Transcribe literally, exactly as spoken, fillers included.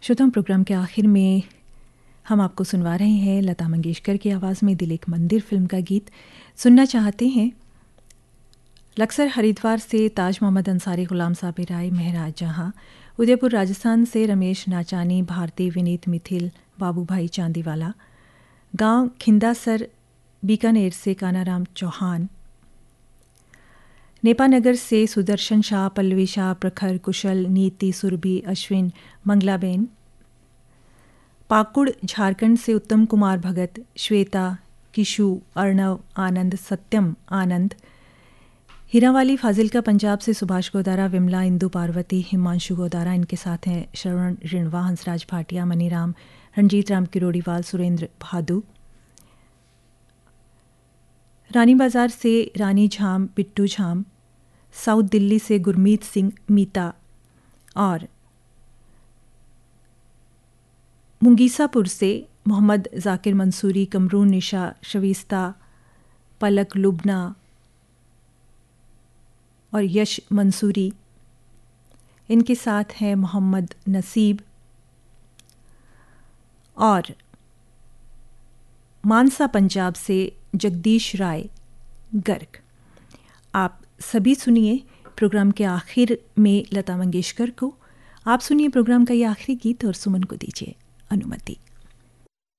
श्रोताओं, प्रोग्राम के आखिर में हम आपको सुनवा रहे हैं लता मंगेशकर की आवाज़ में दिल एक मंदिर फिल्म का गीत। सुनना चाहते हैं लक्सर हरिद्वार से ताज मोहम्मद अंसारी, गुलाम साबिर राय, महराज जहां, उदयपुर राजस्थान से रमेश नाचानी, भारती, विनीत, मिथिल, बाबू भाई चांदीवाला, गांव खिंदासर बीकानेर से कानाराम चौहान, नेपानगर से सुदर्शन शाह, पल्लवी शाह, प्रखर, कुशल, नीति, सुरभि, अश्विन, मंगलाबेन, पाकुड़ झारखंड से उत्तम कुमार भगत, श्वेता, किशु, अर्णव, आनंद, सत्यम, आनंद, हीरावाली फाजिलका पंजाब से सुभाष गोदारा, विमला, इंदु पार्वती, हिमांशु गोदारा, इनके साथ हैं श्रवण रिणवा, हंसराज भाटिया, मनीराम, रणजीत राम किरोड़ीवाल, सुरेंद्र भादु, रानी बाजार से रानी झाम, बिट्टू झाम, साउथ दिल्ली से गुरमीत सिंह, मीता और मुंगीसापुर से मोहम्मद जाकिर मंसूरी, कमरून निशा, शवीस्ता, पलक, लुबना और यश मंसूरी, इनके साथ हैं मोहम्मद नसीब और मानसा पंजाब से जगदीश राय गर्ग। आप सभी सुनिए प्रोग्राम के आखिर में लता मंगेशकर को। आप सुनिए प्रोग्राम का ये आखिरी गीत और सुमन को दीजिए अनुमति।